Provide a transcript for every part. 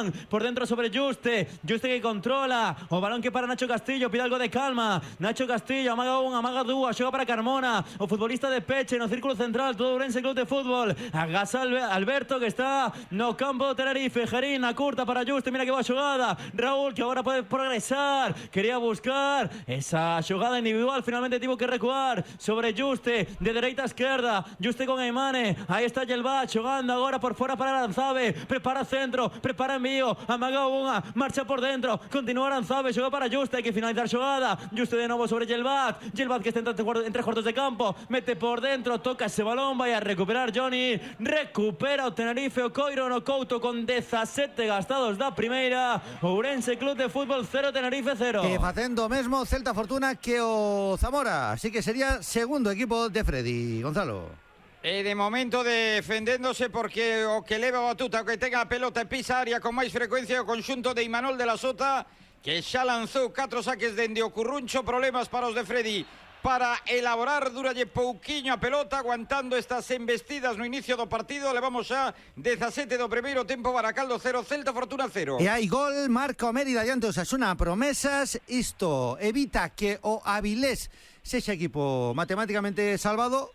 Iván, por dentro sobre Juste que controla, o balón que para Nacho Castillo, pide algo de calma, Nacho Castillo, amaga un, amaga dúa, xoga para Carmona, o futbolista de Peche, no círculo central, todo Ourense Club de Fútbol, agasa Alberto que está no campo de Tenerife, Gerín, a curta para Juste, mira que va xogada, Raúl que agora pode progresar, quería buscar esa xogada individual, finalmente tivo que recuar sobre Juste, de dereita a esquerda, Juste con Aymane, aí está Yelvat, xogando agora por fora para Aranzabe, prepara centro, prepara envío, amaga unha, marcha por dentro, continúa Aranzabe, xoga para Juste, hai que finalizar xogada, Juste de novo sobre Yelvat que está en tres cuartos de campo, mete por dentro, toca ese balón, vai a recuperar Johnny, recupera o Tenerife, o Coiro no Couto con 17 gastados da primeira, Ourense Club de Fútbol 0, Tenerife 0. E facendo mesmo Celta Fortuna que o Zamora, así que sería segundo equipo de Freddy. Gonzalo. De momento defendéndose porque o que leva a batuta, o que tenga a pelota e pisa área con máis frecuencia o conxunto de Imanol de la Sota, que xa lanzou 4 saques dende o Curruncho, problemas para os de Freddy para elaborar, duralle pouquiño a pelota, aguantando estas embestidas no inicio do partido. Levamos xa 17 do primeiro tempo, Baracaldo 0, Celta Fortuna 0. E hai gol, marca o Mérida diante o Osasuna, promesas, isto evita que o Avilés sexa equipo matemáticamente salvado,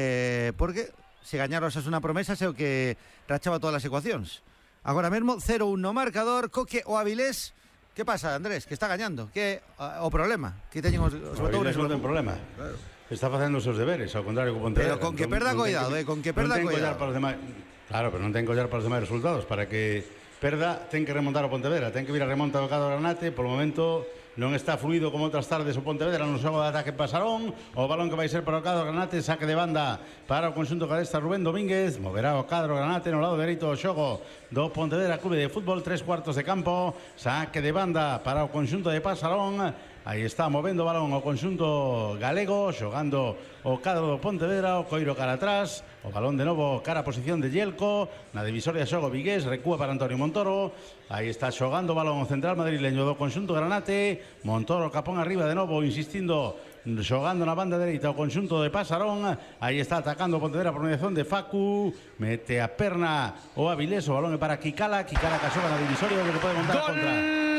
porque se gañar o Osasuna promesas é o que rachaba todas as ecuacións. Agora mesmo 0-1 no marcador, coque o Avilés. ¿Qué pasa, Andrés? Que está gañando. Que o problema? Que teñen os botounes? Non ten problema. Claro. Está facendo os seus deberes, ao contrario que o Pontevedra. Pero con que perda cuidado, con que perda cuidado. Claro, pero non ten que ollar para os demais resultados. Para que perda, ten que remontar o Pontevedra. Ten que vir a remonta do Cadro Granate. Por o momento non está fluido como outras tardes o Pontevedra no xogo de ataque Pasarón. O balón que vai ser para o Cadro Granate, saque de banda para o conxunto cadesta Rubén Domínguez. Moverá o Cadro Granate no lado dereito do xogo do Pontevedra Clube de Fútbol, 3 cuartos de campo, saque de banda para o conxunto de Pasarón. Aí está movendo o balón o conxunto galego, xogando o cadro do Pontevedra, o Coiro cara atrás, o balón de novo cara a posición de Yelko, na divisoria xogo Vigués, recúa para Antonio Montoro, aí está xogando o balón o central madrileño do conxunto Granate, Montoro capón arriba de novo, insistindo, xogando na banda dereita o conxunto de Pasarón, aí está atacando o Pontevedra por mediación de Facu, mete a perna o Avilés, o balón é para Kikala que xoga na divisoria que pode montar a contra.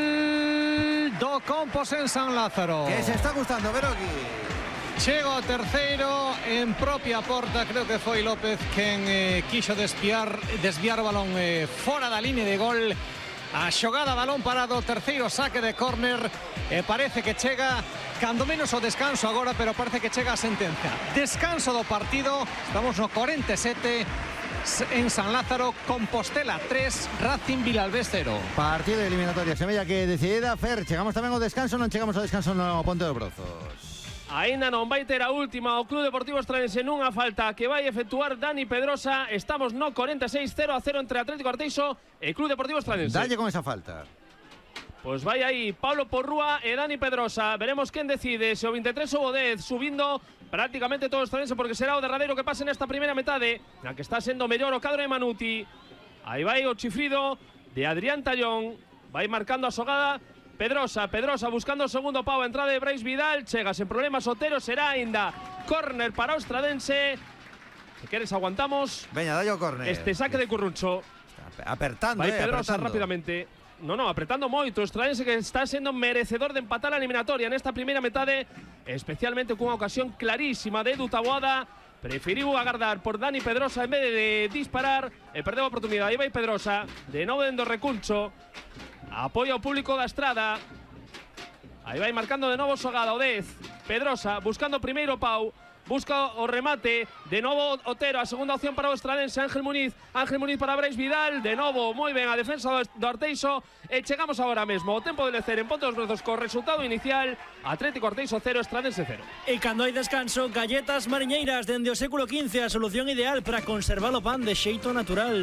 Do Compos en San Lázaro. Que se está gustando, Veroqui. Chega o terceiro en propia porta. Creo que foi López quen quixo desviar o balón fora da línea de gol. A xogada, balón parado, terceiro saque de córner. Parece que chega cando menos o descanso agora, pero parece que chega a sentencia. Descanso do partido. Estamos no 47 en San Lázaro, Compostela 3, Racing Vilalbés 0. Partido de eliminatoria, semella que decidida. Fer, chegamos tamén ao descanso, non chegamos ao descanso no Ponte dos Brozos. Aínda non vai ter a última o Club Deportivo Estrense nunha falta que vai efectuar Dani Pedrosa. Estamos no 46, 0-0 entre Atlético Arteixo e Club Deportivo Estrense. Dalle con esa falta. Pois vai aí Pablo Porrúa e Dani Pedrosa. Veremos quen decide, se o 23 ou o 10, subindo prácticamente todo o Estrense, porque será o derradeiro que pase nesta primeira metade, na que está sendo mellor o cadro de Manuti. Aí vai o chifrido de Adrián Tallón, vai marcando a xogada Pedrosa buscando o segundo pau, entrada de Brais Vidal, chega sen problemas Otero, será aínda córner para o Estradense. Se queres aguantamos. Veña, dalle o córner. Este saque de Curruncho. Está apertando, vai Pedrosa apretando rapidamente. No, apretando moito. O Estradense que está sendo merecedor de empatar a eliminatoria nesta primeira metade, especialmente cunha ocasión clarísima de Edu Taboada. Preferiu agardar por Dani Pedrosa en vez de disparar e perdeu a oportunidade. Aí vai Pedrosa, de novo dentro do recuncho. Apoio ao público da Estrada. Aí vai marcando de novo xogada o 10. Pedrosa buscando o primeiro pau. Busca o remate, de novo Otero, a segunda opción para o Estradense, Ángel Muniz para Brais Vidal, de novo moi ben a defensa do Arteixo, e chegamos agora mesmo o tempo de lecer en Ponte dos Brozos co resultado inicial, Atlético Arteixo 0, Estradense 0. E cando hai descanso, galletas mariñeiras dende o século XV, a solución ideal para conservar o pan de xeito natural.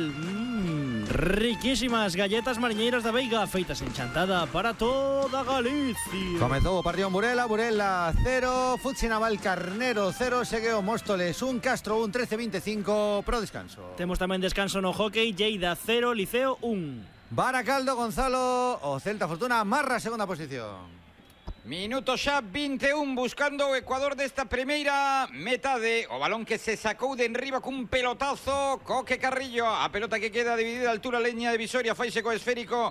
Riquísimas galletas mariñeiras da Veiga, feitas en chantada para toda Galicia. Comezou o partido en Burela 0, Futsi Naval Carnero 0, segue o Móstoles 1, Castro 1, 13-25 pro descanso. Temos tamén descanso no hockey, Lleida 0, Liceo 1. Baracaldo, Gonzalo, o Celta Fortuna amarra a segunda posición. Minuto xa 21 buscando o Ecuador desta primeira metade. O balón que se sacou de enriba cun pelotazo Coque Carrillo. A pelota que queda dividida a altura leña de Visoria, faise co esférico